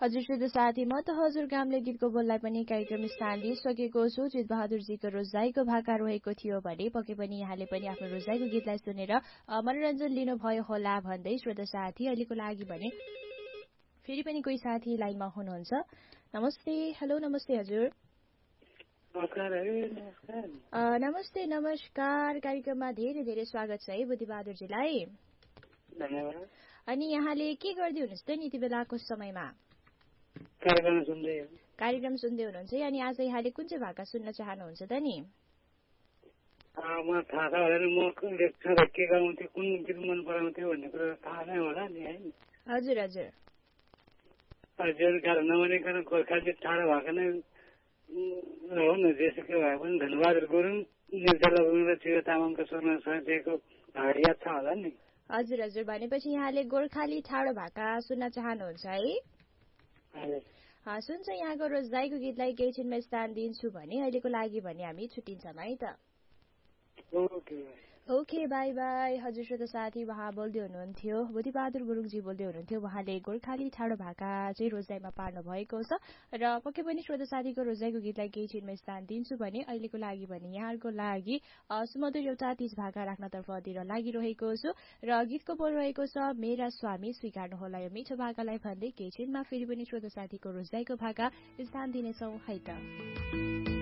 हजुर शुद्ध साथी म त हजुर कामले गीतको बोललाई पनि कार्यक्रम स्थान दिइसकेको छु। जित बहादुरजीको रोजाइको भाका रहेको थियो भने पक्कै पनि यहाँले पनि आफ्नो रोजाइको गीतलाई सुनेर मनोरञ्जन लिनुभयो होला भन्दै श्रोता साथी अहिलेको लागि भने फेरि पनि कोही साथी लाइनमा हुनुहुन्छ। नमस्ते। हेलो नमस्ते हजुर। नमस्ते नमस्कार। कार्यक्रममा धेरै धेरै स्वागत छ है बुद्धि बहादुरजीलाई। धन्यवाद। अनि यहाँले के गर्दै हुनुहुन्छ त नि यति बेलाको समयमा? कार्यक्रम सुन्दै हुनुहुन्छ। अनि आज यहाँले कुन चाहिँ भाका सुन्न चाहनुहुन्छ त नि? म थाहा छ होला नि, म के गाउँथेँ, कुन गीत मन पराउँथ्यो भन्ने कुरा थाहा नै होला नि है। हजुर हजुर। हजुर गाह्रो नभनिकन गोर्खाली ठाडो भएको नै हो न, जेसुकै भए पनि धनबहादुर गुरुङ, निर्जला गुरुङ र चिर तामाङको स्वरमा सजिएको याद छ होला नि। हजुर हजुर। भनेपछि यहाँले गोर्खाली ठाडो भाका सुन्न चाहनुहुन्छ है? सुन्छ यहाँको रोजाइको गीतलाई केही छिनमा स्थान दिन्छु भने अहिलेको लागि भने हामी छुट्टिन्छौँ है त। Okay by by. हजुर श्रोता साथी उहाँ बोल्दै हुनुहुन्थ्यो बुद्धि बहादुर गुरुङजी बोल्दै हुनुहुन्थ्यो। उहाँले गोर्खाली ठाडो भाका चाहिँ रोजाइमा पार्नु भएको छ र पक्कै पनि श्रोता साथीको रोजाइको गीतलाई केही छिनमा स्थान दिन्छु भने अहिलेको लागि भने यहाँहरूको लागि सुमधुर एउटा तीज भाका राख्नतर्फ दिएर लागिरहेको छु र गीतको बोल रहेको छ मेरा स्वामी स्वीकार्नु होला यो मिठो भाकालाई भन्दै केही छिनमा फेरि पनि श्रोता साथीको रोजाइको भाका स्थान दिनेछौँ है त।